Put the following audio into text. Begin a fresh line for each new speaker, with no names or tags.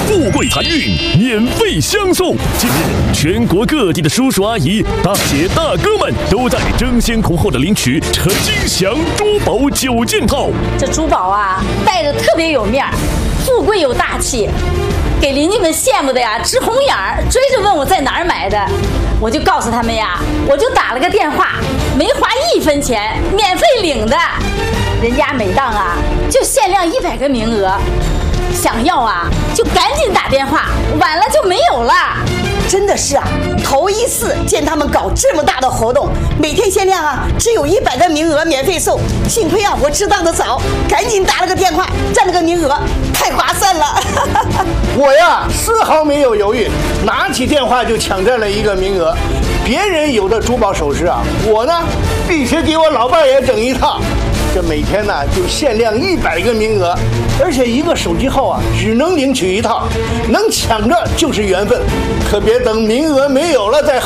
富贵财运免费相送。近日，全国各地的叔叔阿姨、大姐大哥们都在争先恐后的领取陈金祥珠宝9件套。
这珠宝啊，戴着特别有面儿，富贵又大气，给邻居们羡慕的呀直红眼儿，追着问我在哪儿买的。我就告诉他们呀，我就打了个电话，没花1分钱，免费领的。人家每档啊就限量100个名额，想要啊就赶紧打电话，晚了就没有了。
真的是啊，头一次见他们搞这么大的活动，每天限量啊，只有100个名额免费送。幸亏啊，我知道的早，赶紧打了个电话，占了个名额，太划算了。
我呀，丝毫没有犹豫，拿起电话就抢占了1个名额。别人有的珠宝首饰啊，我呢必须给我老伴也整一套。这每天呢就限量100个名额，而且1个手机号啊只能领取1套，能抢着就是缘分，可别等名额没有了再